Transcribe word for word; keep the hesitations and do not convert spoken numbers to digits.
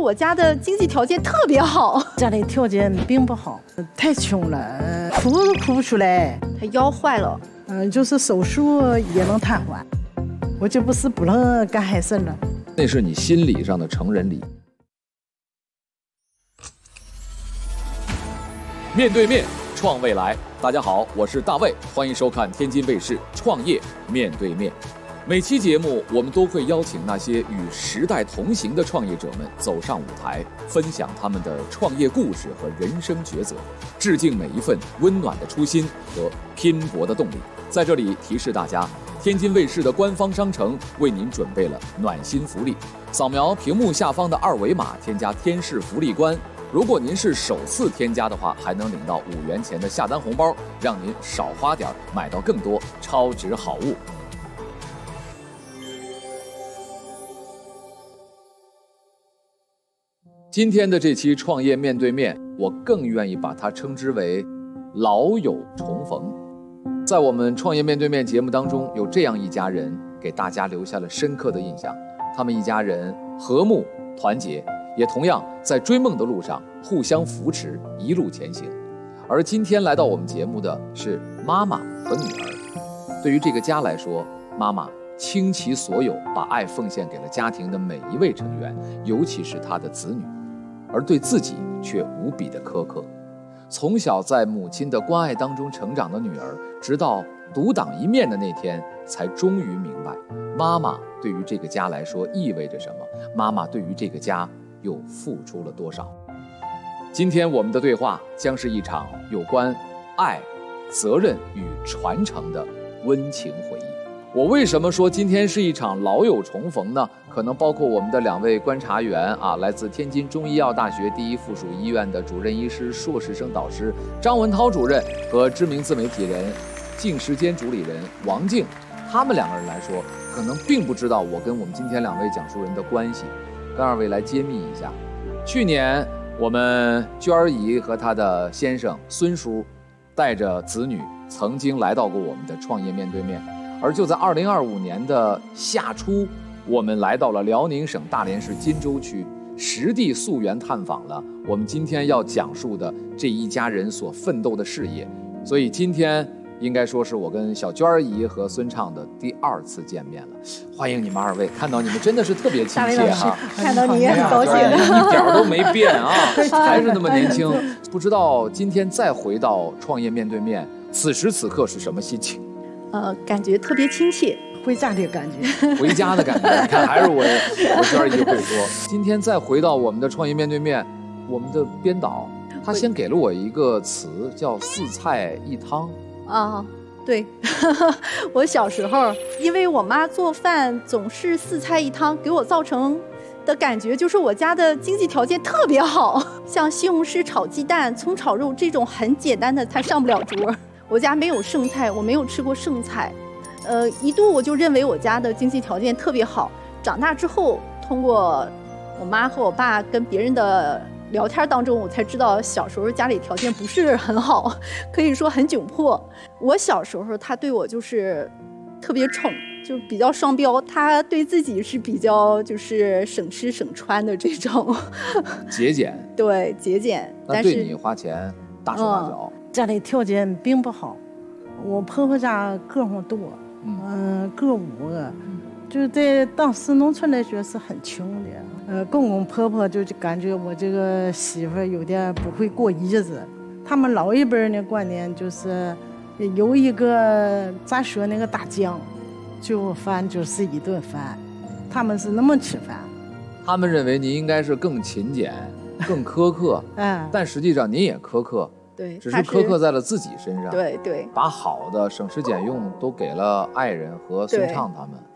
我家的经济条件特别好， 家里条件并不好，太穷了，哭都哭不出来。 他腰坏了， 嗯，就是手术也能瘫痪。我这不是不能干坏事了， 那是你心理上的成人礼。面对面创未来，大家好，我是大卫，欢迎收看天津卫视创业面对面。每期节目我们都会邀请那些与时代同行的创业者们走上舞台，分享他们的创业故事和人生抉择，致敬每一份温暖的初心和拼搏的动力。在这里提示大家，天津卫视的官方商城为您准备了暖心福利，扫描屏幕下方的二维码，添加天视福利官。如果您是首次添加的话，还能领到五元钱的下单红包，让您少花点，买到更多超值好物。今天的这期创业面对面，我更愿意把它称之为老友重逢。在我们创业面对面节目当中，有这样一家人给大家留下了深刻的印象，他们一家人和睦团结，也同样在追梦的路上互相扶持，一路前行。而今天来到我们节目的是妈妈和女儿。对于这个家来说，妈妈倾其所有，把爱奉献给了家庭的每一位成员，尤其是她的子女，而对自己却无比的苛刻。从小在母亲的关爱当中成长的女儿，直到独当一面的那天，才终于明白妈妈对于这个家来说意味着什么，妈妈对于这个家又付出了多少。今天我们的对话将是一场有关爱、责任与传承的温情回忆。我为什么说今天是一场老友重逢呢？可能包括我们的两位观察员啊，来自天津中医药大学第一附属医院的主任医师、硕士生导师张文涛主任和知名自媒体人静时间主理人王静，他们两个人来说，可能并不知道我跟我们今天两位讲述人的关系。跟二位来揭秘一下，去年我们娟儿姨和她的先生孙叔带着子女曾经来到过我们的创业面对面。而就在二零二五年的夏初，我们来到了辽宁省大连市金州区，实地溯源探访了我们今天要讲述的这一家人所奋斗的事业。所以今天应该说是我跟小娟姨和孙畅的第二次见面了。欢迎你们二位，看到你们真的是特别亲切哈， 看到你也很高兴， 一点都没变啊，还是那么年轻。不知道今天再回到创业面对面，此时此刻是什么心情？ 呃，感觉特别亲切， 回家的感觉， 回家的感觉。你看，还是我我娟儿姨会说。今天再回到我们的创业面对面，我们的编导他先给了我一个词，叫四菜一汤啊。对，我小时候因为我妈做饭总是四菜一汤，给我造成的感觉就是我家的经济条件特别好，像西红柿炒鸡蛋、葱炒肉这种很简单的菜上不了桌。我家没有剩菜，我没有吃过剩菜，呃，一度我就认为我家的经济条件特别好。长大之后，通过我妈和我爸跟别人的聊天当中，我才知道小时候家里条件不是很好，可以说很窘迫。我小时候他对我就是特别宠，就比较双标，他对自己是比较就是省吃省穿的这种节俭。 对，节俭。 那对你花钱大手大脚。 嗯，家里条件并不好，我婆婆家个户多，嗯，个五个，就在当时农村来说是很穷的。呃，公公婆婆就感觉我这个媳妇有点不会过日子。他们老一辈人的观念就是有一个咋说那个大酱，就饭就是一顿饭，他们是那么吃饭。 他们认为您应该是更勤俭、更苛刻，嗯，但实际上您也苛刻。 对， 只是苛刻在了自己身上。 对对， 把好的省吃俭用都给了爱人和孙畅他们。